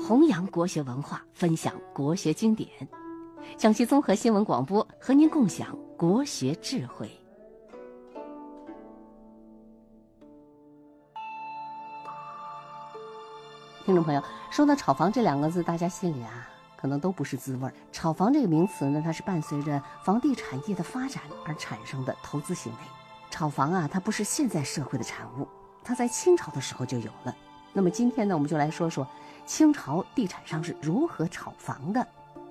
弘扬国学文化，分享国学经典。江西综合新闻广播和您共享国学智慧。听众朋友，说到炒房这两个字，大家心里可能都不是滋味。炒房这个名词呢，它是伴随着房地产业的发展而产生的投资行为。炒房它不是现在社会的产物，它在清朝的时候就有了。那么今天呢，我们就来说说清朝地产商是如何炒房的。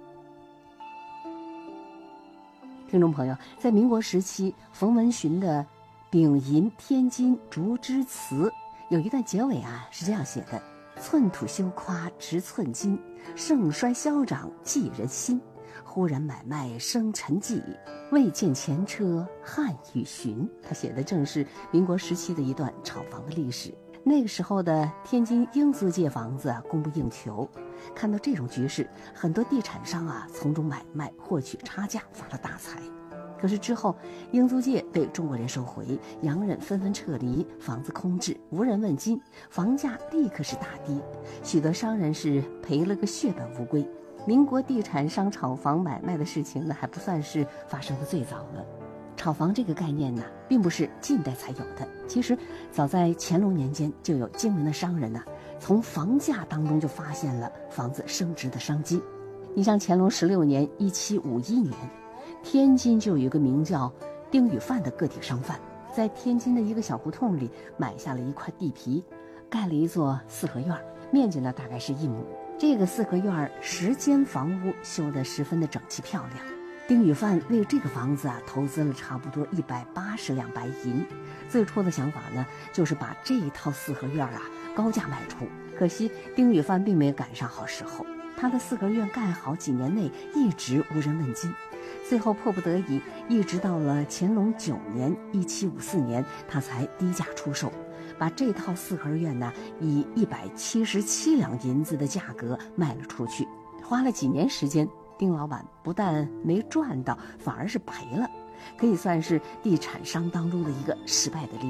听众朋友，在民国时期，冯文寻的《丙寅天津竹枝词》有一段结尾是这样写的：寸土修夸值寸金，盛衰消长寄人心。忽然买卖生沉寂，未见前车汉语寻。他写的正是民国时期的一段炒房的历史。那个时候的天津英租界房子供不应求，看到这种局势，很多地产商从中买卖，获取差价，发了大财。可是之后，英租界被中国人收回，洋人纷纷撤离，房子空置，无人问津，房价立刻是大跌，许多商人是赔了个血本无归。民国地产商炒房买卖的事情呢，还不算是发生的最早了。炒房这个概念呢，并不是近代才有的。其实早在乾隆年间，就有精明的商人从房价当中就发现了房子升值的商机。你像乾隆16年1751年，天津就有一个名叫丁宇范的个体商贩，在天津的一个小胡同里买下了一块地皮，盖了一座四合院，面积呢大概是1亩。这个四合院10间房屋修得十分的整齐漂亮。丁宇范为这个房子投资了差不多180两白银。最初的想法呢，就是把这一套四合院高价卖出。可惜丁宇范并没有赶上好时候，他的四合院盖好几年内一直无人问津。最后迫不得已，一直到了乾隆9年1754年，他才低价出售，把这套四合院以177两银子的价格卖了出去。花了几年时间，丁老板不但没赚到，反而是赔了，可以算是地产商当中的一个失败的例子。